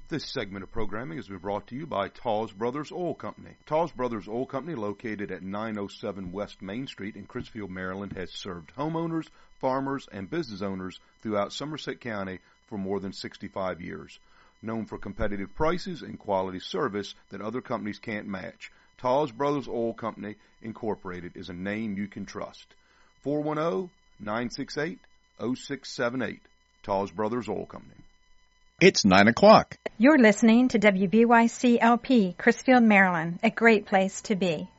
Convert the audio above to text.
This segment of programming has been brought to you by Tawes Brothers Oil Company. Tawes Brothers Oil Company, located at 907 West Main Street in Crisfield, Maryland, has served homeowners, farmers, and business owners throughout Somerset County for more than 65 years. Known for competitive prices and quality service that other companies can't match, Tawes Brothers Oil Company, Incorporated, is a name you can trust. 410-968-0678. Tawes Brothers Oil Company. It's 9 o'clock. You're listening to WVYC-LP, Crisfield, Maryland, a great place to be.